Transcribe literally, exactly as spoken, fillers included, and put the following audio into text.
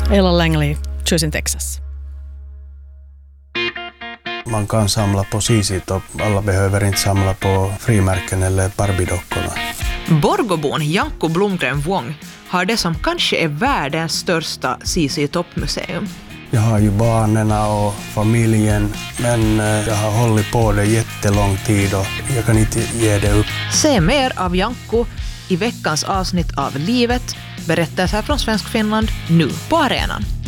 Ella Langley, Houston, Texas. Man kan samla på C C-topp. Alla behöver inte samla på frimärken eller Barbie-dockorna. Borgobon Janko Blomgren Wong har det som kanske är världens största C C-toppmuseum. Jag har ju barnen och familjen, men jag har hållit på det jättelång tid och jag kan inte ge det upp. Se mer av Janko i veckans avsnitt av Livet, berättelser från Svensk Finland, nu på arenan.